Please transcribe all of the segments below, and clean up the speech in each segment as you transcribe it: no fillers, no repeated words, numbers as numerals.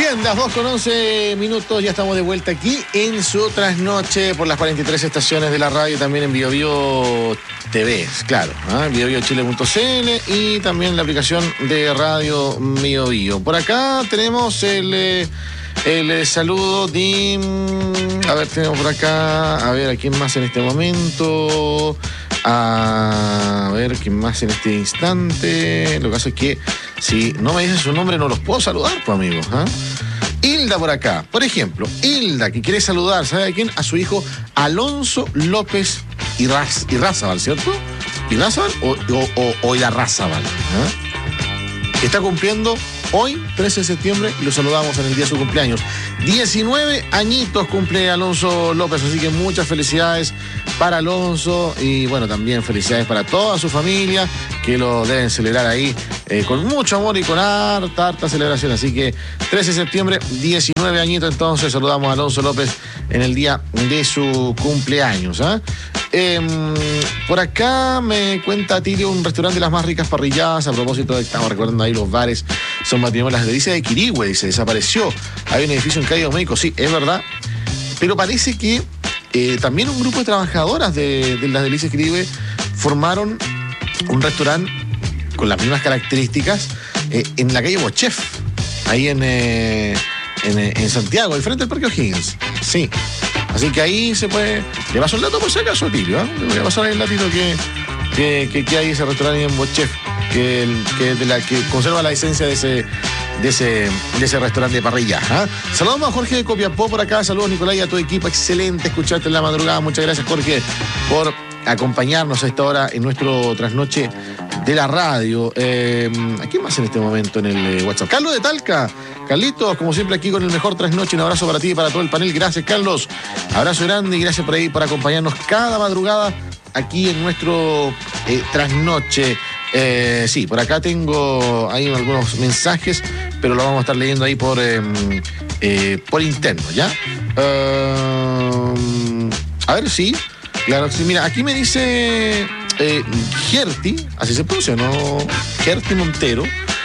Bien, las 2:11, ya estamos de vuelta aquí en su trasnoche por las 43 estaciones de la radio, también en BioBio TV, claro, biobiochile.cl y también la aplicación de radio BioBio. Por acá tenemos el saludo de... A ver, tenemos por acá, a ver, ¿a quién más en este momento? A ver, ¿quién más en este instante? Lo que pasa es que si no me dicen su nombre no los puedo saludar, pues, amigos. Hilda por acá, por ejemplo, Hilda que quiere saludar, ¿sabe a quién? A su hijo Alonso López Irrázábal, ¿cierto? ¿Irrázábal o Irarrázábal? Que está cumpliendo hoy, 13 de septiembre, y lo saludamos en el día de su cumpleaños. 19 añitos cumple Alonso López, así que muchas felicidades para Alonso y bueno, también felicidades para toda su familia, que lo deben celebrar ahí con mucho amor y con harta celebración. Así que 13 de septiembre, 19 añitos, entonces saludamos a Alonso López en el día de su cumpleaños. Por acá me cuenta Tilio, un restaurante de las más ricas parrilladas, a propósito de que estamos recordando ahí los bares, son matrimonios. Las delicias de Quirihue, dice, desapareció. Hay un edificio en Calle México, sí, es verdad, pero parece que también un grupo de trabajadoras de las delicias de Quirihue formaron un restaurante con las mismas características en la calle Bochef, ahí en Santiago, al frente del Parque O'Higgins. Sí. Así que ahí se puede... Le paso el dato por si acaso a Tilio, Le voy a pasar el datito que hay ese restaurante en Bochef, que conserva la esencia de ese restaurante de parrilla. Saludamos a Jorge de Copiapó por acá. Saludos, Nicolás, y a tu equipo. Excelente escucharte en la madrugada. Muchas gracias, Jorge, por acompañarnos a esta hora en nuestro trasnoche de la radio. ¿A quién más en este momento en el WhatsApp? Carlos de Talca. Carlitos, como siempre, aquí con el mejor trasnoche. Un abrazo para ti y para todo el panel. Gracias, Carlos. Abrazo grande y gracias por ahí, por acompañarnos cada madrugada aquí en nuestro trasnoche. Sí, por acá tengo ahí algunos mensajes, pero lo vamos a estar leyendo ahí por interno, ¿ya? A ver, sí. Claro, sí, mira, aquí me dice Gerti, así se pronuncia, ¿no? Gerti Montero,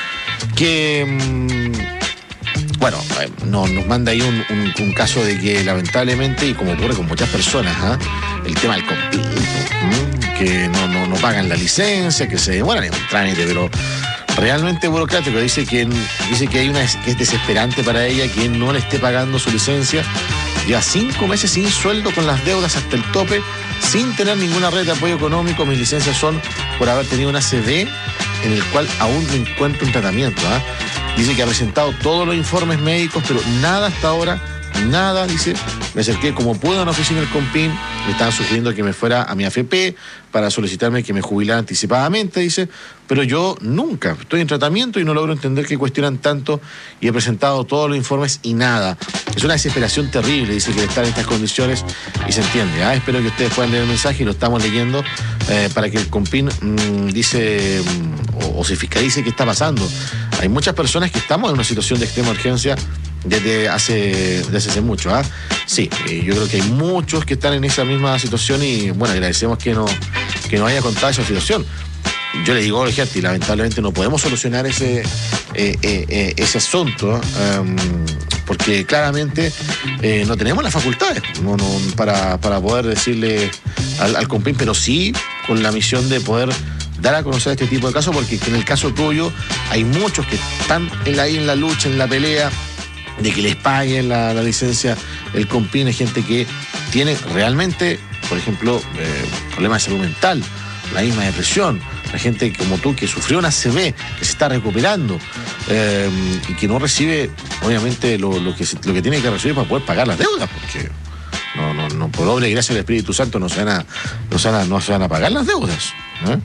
que... Bueno, nos manda ahí un caso de que lamentablemente, y como ocurre con muchas personas, el tema del completo, que no pagan la licencia, que se demoran en un trámite, pero realmente burocrático. Dice que es desesperante para ella que no le esté pagando su licencia. Lleva 5 meses sin sueldo, con las deudas hasta el tope, sin tener ninguna red de apoyo económico. Mis licencias son por haber tenido una ACV en el cual aún no encuentro un tratamiento. Dice que ha presentado todos los informes médicos, pero nada hasta ahora, nada, dice. Me acerqué como pude a una oficina del Compin, me estaban sugiriendo que me fuera a mi AFP para solicitarme que me jubilara anticipadamente, dice, pero yo nunca estoy en tratamiento y no logro entender qué cuestionan tanto, y he presentado todos los informes y nada. Es una desesperación terrible, dice, que estar en estas condiciones, y se entiende. Espero que ustedes puedan leer el mensaje y lo estamos leyendo para que el Compin dice o se fiscalice qué está pasando. Hay muchas personas que estamos en una situación de extrema urgencia desde hace mucho. Sí, yo creo que hay muchos que están en esa misma situación y bueno, agradecemos que nos haya contado esa situación. Yo le digo, Gerti, lamentablemente no podemos solucionar ese asunto, porque claramente no tenemos las facultades para poder decirle al Compin, pero sí con la misión de poder dar a conocer este tipo de casos, porque en el caso tuyo hay muchos que están ahí en la lucha, en la pelea de que les paguen la licencia. El Compin es gente que tiene realmente, por ejemplo, problemas de salud mental, la misma depresión, la gente como tú que sufrió una ACV, que se está recuperando y que no recibe, obviamente, lo que tiene que recibir para poder pagar las deudas, porque no por obra y gracia del Espíritu Santo no se van a pagar las deudas.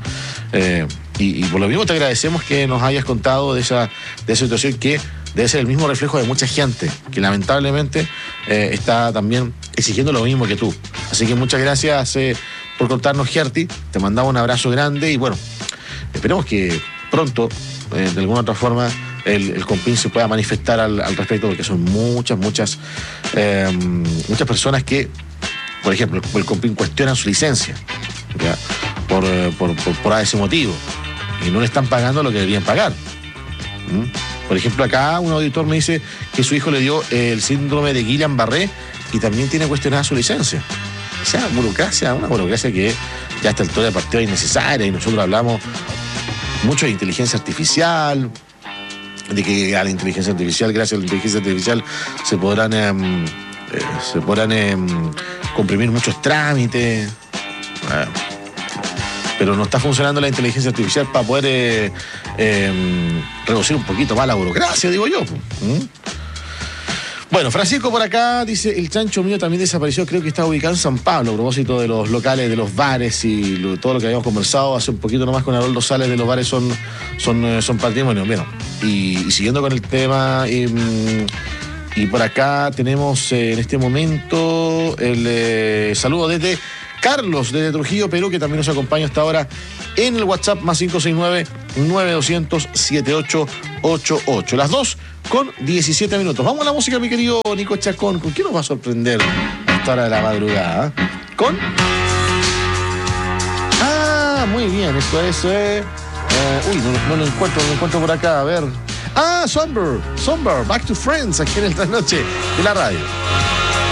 Y por lo mismo te agradecemos que nos hayas contado de esa situación, que debe ser el mismo reflejo de mucha gente que lamentablemente está también exigiendo lo mismo que tú. Así que muchas gracias por contarnos, Gerti. Te mandamos un abrazo grande y bueno, esperemos que pronto, de alguna otra forma, el Compin se pueda manifestar al respecto, porque son muchas personas que, por ejemplo, el Compin cuestionan su licencia, ¿ya? por ese motivo, y no le están pagando lo que deberían pagar. Por ejemplo, acá un auditor me dice que su hijo le dio el síndrome de Guillain-Barré y también tiene cuestionada su licencia. O sea, una burocracia que ya a esta altura de partida es innecesaria, y nosotros hablamos mucho de inteligencia artificial, de que a la inteligencia artificial, gracias a la inteligencia artificial, se podrán comprimir muchos trámites. Pero no está funcionando la inteligencia artificial para poder reducir un poquito más la burocracia, digo yo. Bueno, Francisco por acá dice, el chancho mío también desapareció, creo que está ubicado en San Pablo, a propósito de los locales, de los bares y todo lo que habíamos conversado hace un poquito nomás con Haroldo Sales, de los bares son patrimonio. Bueno, y siguiendo con el tema, y por acá tenemos en este momento el saludo desde Carlos, desde Trujillo, Perú, que también nos acompaña hasta ahora en el WhatsApp más 569-9200-7888. Las 2:17 minutos. Vamos a la música, mi querido Nico Chacón. ¿Con qué nos va a sorprender a esta hora de la madrugada? ¿Con? Muy bien, esto es... no lo encuentro por acá, a ver. Somber, Back to Friends, aquí en el Trasnoche de la radio.